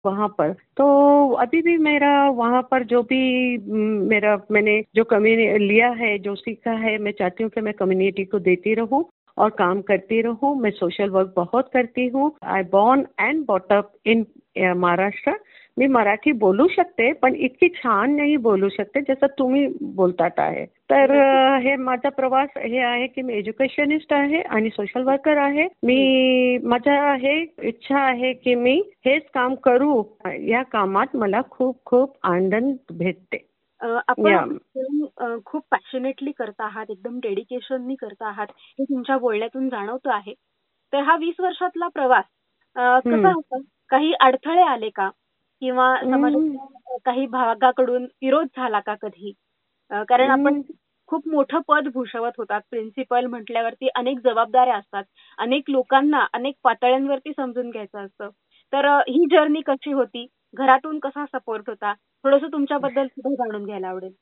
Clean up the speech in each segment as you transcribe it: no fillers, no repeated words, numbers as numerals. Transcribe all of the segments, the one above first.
वहाँ पर। तो अभी भी मेरा वहाँ पर जो भी मेरा मैंने जो कम्युनि लिया है, जो सीखा है, मैं चाहती हूँ कि मैं कम्युनिटी को देती रहूँ और काम करती रहूँ। मैं सोशल वर्क बहुत करती हूँ। I born and brought up in Maharashtra. मी मराठी बोलू शकते, पण इतकी छान नाही बोलू शकते जसं तुम्ही बोलतात आहे. तर हे माझा प्रवास हे आहे की मी एज्युकेशनिस्ट आहे आणि सोशल वर्कर आहे. माझा हे इच्छा आहे की मी हेच काम करू. या कामात मला खूप खूप आनंद भेटते. आपण या आपलं खूप पॅशनेटली करत आहात, एकदम डेडिकेशननी करत आहात, हे तुमच्या बोलण्यातून जाणवतं आहे. तर हा 20 वर्षातला प्रवास कसा हं. होता? काही अडथळे आले का? किंवा हं. समाजाच्या काही भागाकडून विरोध झाला का कधी? कारण आपण हं. खूप मोठं पद भूषवत होतात. प्रिन्सिपल म्हटल्यावरती अनेक जबाबदाऱ्या असतात. अनेक लोकांना अनेक पातळ्यांवरती समजून घ्यायचं असतं. तर ही जर्नी कशी होती? घरातून कसा सपोर्ट होता? थोडंसं तुमच्याबद्दल सुद्धा जाणून घ्यायला आवडेल.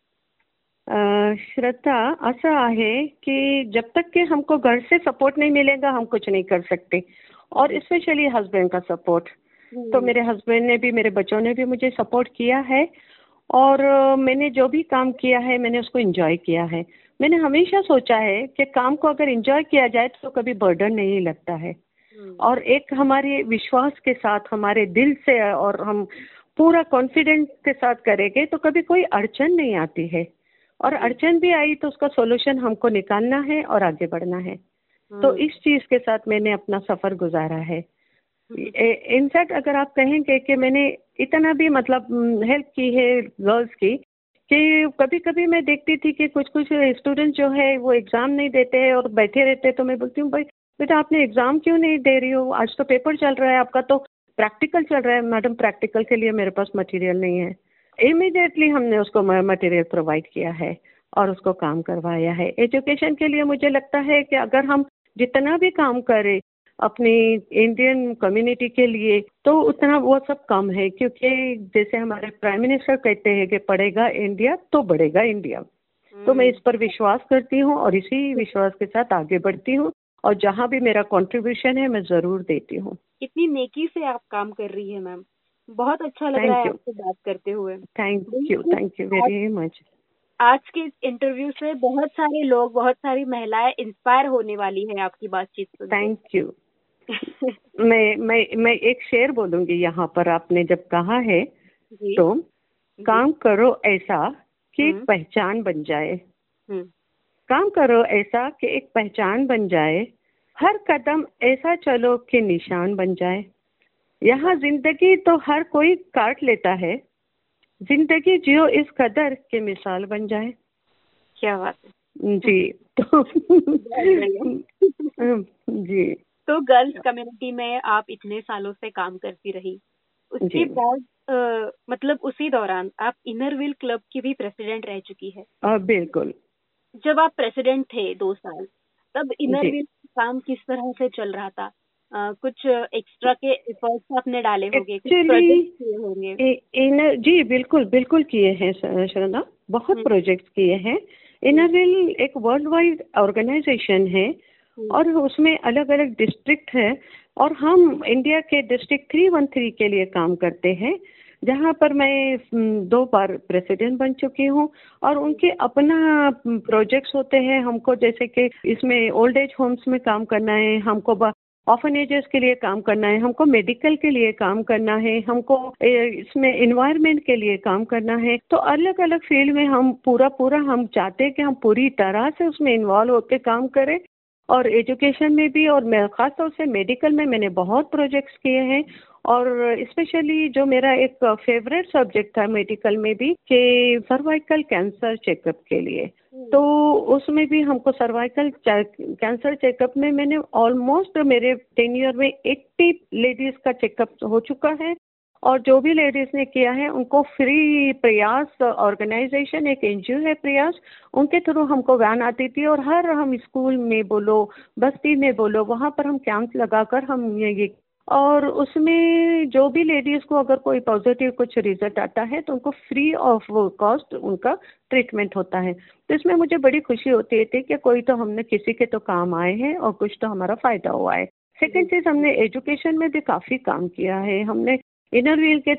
श्रद्धा, ऐसा है कि जब तक कि हमको घर से सपोर्ट नहीं मिलेगा हम कुछ नहीं कर सकते. और हं, स्पेशली हस्बैंड का सपोर्ट. तो हं, मेरे हस्बैंड ने भी, मेरे बच्चों ने भी मुझे सपोर्ट किया है. और मैंने जो भी काम किया है मैंने उसको एंजॉय किया है. मैंने हमेशा सोचा है कि काम को अगर एंजॉय किया जाए तो कभी बर्डन नहीं लगता है. हं, और एक हमारे विश्वास के साथ, हमारे दिल से, और हम पूरा कॉन्फिडेंस के साथ करेंगे तो कभी कोई अड़चन नहीं आती है. और जी, अड़चन भी आई तो उसका सॉल्यूशन हमको निकालना है और आगे बढ़ना है. तो हं, इस चीज के साथ मैंने अपना सफर गुजारा है. हं, हं, इनफैक्ट अगर आप कहेंगे कि मैंने इतना भी मतलब हेल्प की है गर्ल्स की, कि कभी कभी मैं देखती थी कि कुछ कुछ स्टूडेंट जो है वो एग्जाम नहीं देते हैं और बैठे रहते हैं. तो मैं बोलती हूँ, भाई बेटा आपने एग्जाम क्यों नहीं दे रही हो? आज तो पेपर चल रहा है आपका, तो प्रैक्टिकल चल रहा है. मैडम प्रैक्टिकल के लिए मेरे पास मटेरियल नहीं है. इमीडिएटली हमने उसको मटेरियल प्रोवाइड किया है और उसको काम करवाया है. एजुकेशन के लिए मुझे लगता है कि अगर हम जितना भी काम करें अपनी इंडियन कम्युनिटी के लिए तो उतना वो सब कम है. क्योंकि जैसे हमारे प्राइम मिनिस्टर कहते हैं कि पढ़ेगा इंडिया तो बढ़ेगा इंडिया. तो मैं हं. इस पर विश्वास करती हूँ और इसी विश्वास के साथ आगे बढ़ती हूँ. और जहाँ भी मेरा कंट्रीब्यूशन है मैं ज़रूर देती हूँ. कितनी नेकी से आप काम कर रही है मैम. बहुत अच्छा लग रहा थैंक है यू. आपसे बात करते हुए. थैंक यू आज वेरी मच. आज के इस इंटरव्यू से बहुत सारे लोग, बहुत सारी महिलाएं इंस्पायर होने वाली हैं आपकी बातचीत सुन के. Thank you. मैं एक शेर बोलूंगी यहाँ पर. आपने जब कहा है जी, तो जी. काम करो ऐसा कि एक हुँ, पहचान बन जाए. हुँ. काम करो ऐसा कि एक पहचान बन जाए. हर कदम ऐसा चलो कि निशान बन जाए. यहाँ जिंदगी तो हर कोई काट लेता है. जिंदगी जियो इस कदर कि मिसाल बन जाए. क्या बात है. जी. तो बहुत बढ़िया. जी. तो गर्ल्स कम्युनिटी में आप इतने सालों से काम करती रही. उसके जी. बाद मतलब उसी दौरान आप इनर व्हील क्लब की भी प्रेसिडेंट रह चुकी है. बिल्कुल. जब आप प्रेसिडेंट थे 2 साल, तब इनर जी. व्हील का काम किस तरह से चल रहा था? कुछ एक्स्ट्रा के एफर्ट्स आपने डाले होंगे, कुछ एक्चुअली प्रोजेक्ट किए होंगे. इनर जी बिल्कुल बिल्कुल किए हैं श्रद्धा. बहुत हुँ, प्रोजेक्ट्स किए हैं. हुँ, इनरविल एक वर्ल्ड वाइड ऑर्गेनाइजेशन है हुँ. और उसमें अलग अलग डिस्ट्रिक्ट है. और हम इंडिया के डिस्ट्रिक्ट 313 के लिए काम करते हैं, जहाँ पर मैं 2 बार प्रेसिडेंट बन चुकी हूँ. और उनके अपना प्रोजेक्ट्स होते हैं. हमको जैसे कि इसमें ओल्ड एज होम्स में काम करना है, हमको ऑर्फनेजेस के लिए काम करना है, हमको मेडिकल के लिए काम करना है, हमको इसमें एनवायरनमेंट के लिए काम करना है. तो अलग अलग फील्ड में हम पूरा पूरा हम चाहते हैं कि हम पूरी तरह से उसमें इन्वॉल्व होकर काम करें. और एजुकेशन में भी, और मैं खास तौर से मेडिकल में मैंने बहुत प्रोजेक्ट्स किए हैं. और स्पेशली जो मेरा एक फेवरेट सब्जेक्ट था मेडिकल में भी, कि सर्वाइकल कैंसर चेकअप के लिए. हुँ, तो उसमें भी हमको सर्वाइकल कैंसर चेकअप में मैंने ऑलमोस्ट मेरे 10 ईयर में 80 लेडीज का चेकअप हो चुका है. और जो भी लेडीज ने किया है उनको फ्री, प्रयास ऑर्गेनाइजेशन एक एनजीओ है प्रयास, उनके थ्रू हमको वैन आती थी. और हर हम स्कूल में बोलो, बस्ती में बोलो, वहाँ पर हम कैंप लगाकर हम ये और उसमें जो भी लेडीज को अगर कोई पॉजिटिव कुछ रिजल्ट आता है तो उनको फ्री ऑफ कॉस्ट उनका ट्रीटमेंट होता है. तो इसमें मुझे बड़ी खुशी होती थी कि कोई तो हमने किसी के तो काम आए हैं और कुछ तो हमारा फायदा हुआ है. जी, सेकेंड चीज, हमने एजुकेशन में भी काफी काम किया है. हमने इनर व्हील के